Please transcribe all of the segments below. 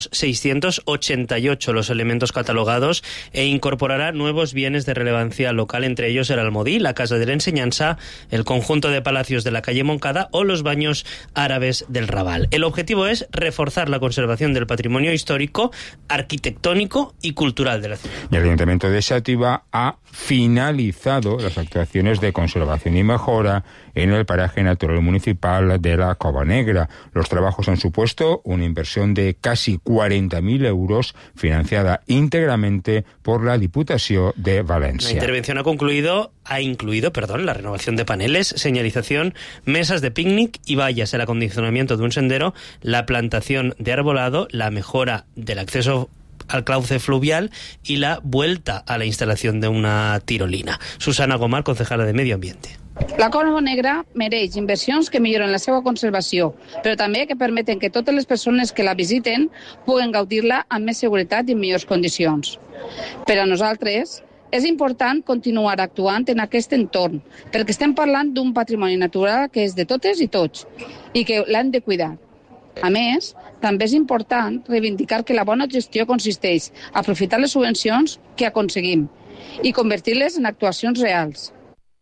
688 los elementos catalogados e incorporará nuevos bienes de relevancia local, entre ellos el Almodí, la Casa de la Enseñanza, el conjunto de palacios de la calle Moncada o los baños árabes del Raval. El objetivo es reforzar la conservación del patrimonio histórico, arquitectónico y cultural de la ciudad. Y el Ayuntamiento de Xàtiva ha finalizado las actuaciones de conservación y mejora en el paraje natural municipal de la Cova Negra. Los trabajos han supuesto una inversión de casi 40.000 euros, financiada íntegramente por la Diputació de València. La intervención ha incluido la renovación de paneles, señalización, mesas de picnic y vallas, el acondicionamiento de un sendero, la plantación de arbolado, la mejora del acceso al cauce fluvial y la vuelta a la instalación de una tirolina. Susana Gomar, concejala de Medio Ambiente. La Cova Negra mereix inversions que milloren la seva conservació, però també que permeten que totes les persones que la visiten puguen gaudir-la amb més seguretat i en millors condicions. Per a nosaltres és important continuar actuant en aquest entorn, perquè estem parlant d'un patrimoni natural que és de totes i tots i que l'hem de cuidar. A més, també és important reivindicar que la bona gestió consisteix a aprofitar les subvencions que aconseguim i convertir-les en actuacions reals.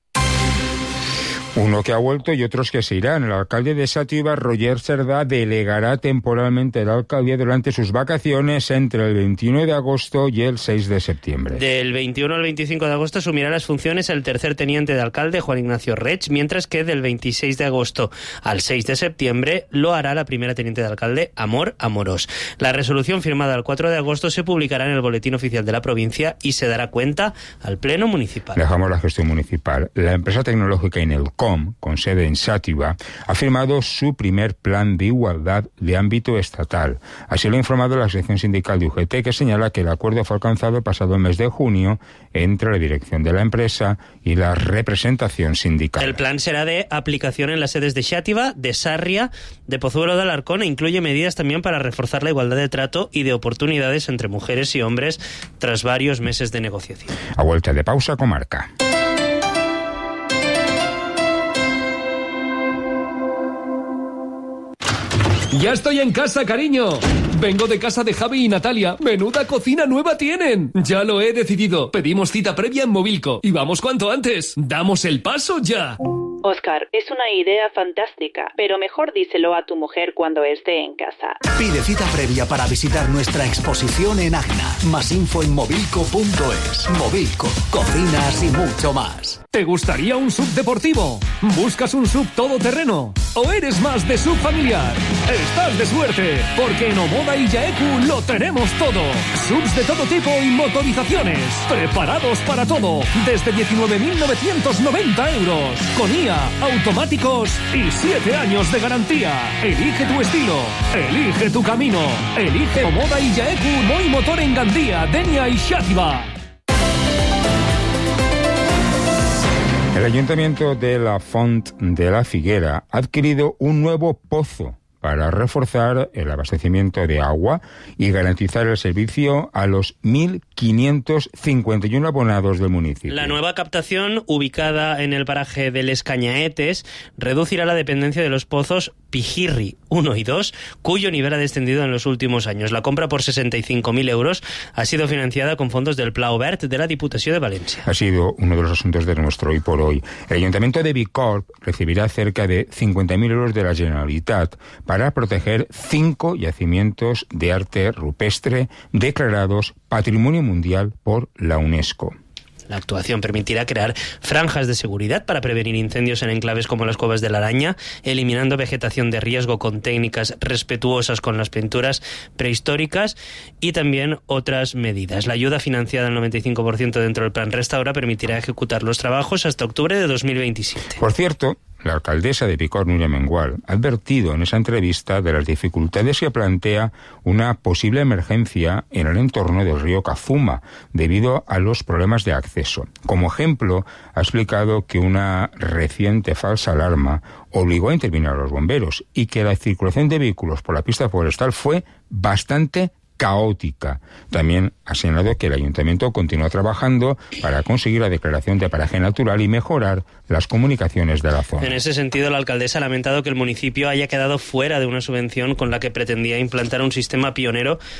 Uno que ha vuelto y otros que se irán. El alcalde de Xàtiva, Roger Cerdà, delegará temporalmente la alcaldía durante sus vacaciones entre el 21 de agosto y el 6 de septiembre. Del 21 al 25 de agosto asumirá las funciones el tercer teniente de alcalde, Juan Ignacio Reig, mientras que del 26 de agosto al 6 de septiembre lo hará la primera teniente de alcalde, Amor Amorós. La resolución firmada el 4 de agosto se publicará en el Boletín Oficial de la provincia y se dará cuenta al Pleno Municipal. Dejamos la gestión municipal. La empresa tecnológica Inelcom, con sede en Xàtiva, ha firmado su primer plan de igualdad de ámbito estatal. Así lo ha informado la sección sindical de UGT, que señala que el acuerdo fue alcanzado el pasado mes de junio entre la dirección de la empresa y la representación sindical. El plan será de aplicación en las sedes de Xàtiva, de Sarria, de Pozuelo de Alarcón e incluye medidas también para reforzar la igualdad de trato y de oportunidades entre mujeres y hombres tras varios meses de negociación. A vuelta de pausa, comarca. ¡Ya estoy en casa, cariño! Vengo de casa de Javi y Natalia. ¡Menuda cocina nueva tienen! Ya lo he decidido. Pedimos cita previa en Movilco. Y vamos cuanto antes. ¡Damos el paso ya! Oscar, es una idea fantástica, pero mejor díselo a tu mujer cuando esté en casa. Pide cita previa para visitar nuestra exposición en Agna. Más info en movilco.es. Movilco, cocinas y mucho más. ¿Te gustaría un sub deportivo? ¿Buscas un sub todoterreno? ¿O eres más de sub familiar? Estás de suerte, porque en Omoda y Yaeku lo tenemos todo. Subs de todo tipo y motorizaciones. Preparados para todo. Desde 19.990 euros. Con IA, automáticos y 7 años de garantía. Elige tu estilo. Elige tu camino. Elige Omoda y Yaeku Moi Motor en Gandía, Denia y Xàtiva. El Ayuntamiento de la Font de la Figuera ha adquirido un nuevo pozo para reforzar el abastecimiento de agua y garantizar el servicio a los 1.551 abonados del municipio. La nueva captación, ubicada en el paraje de Les Cañaetes, reducirá la dependencia de los pozos Pijirri 1 y 2, cuyo nivel ha descendido en los últimos años. La compra por 65.000 euros ha sido financiada con fondos del Pla Obert de la Diputació de València. Ha sido uno de los asuntos de nuestro Hoy por Hoy. El Ayuntamiento de Bicorb recibirá cerca de 50.000 euros de la Generalitat para proteger 5 yacimientos de arte rupestre declarados Patrimonio Mundial por la UNESCO. La actuación permitirá crear franjas de seguridad para prevenir incendios en enclaves como las Cuevas de la Araña, eliminando vegetación de riesgo con técnicas respetuosas con las pinturas prehistóricas y también otras medidas. La ayuda, financiada al 95% dentro del Plan Restaura, permitirá ejecutar los trabajos hasta octubre de 2027. Por cierto, la alcaldesa de Bicorb, Núria Mengual, ha advertido en esa entrevista de las dificultades que plantea una posible emergencia en el entorno del río Cazuma, debido a los problemas de acceso. Como ejemplo, ha explicado que una reciente falsa alarma obligó a intervenir a los bomberos y que la circulación de vehículos por la pista forestal fue bastante caótica. También ha señalado que el ayuntamiento continúa trabajando para conseguir la declaración de paraje natural y mejorar las comunicaciones de la zona. En ese sentido, la alcaldesa ha lamentado que el municipio haya quedado fuera de una subvención con la que pretendía implantar un sistema pionero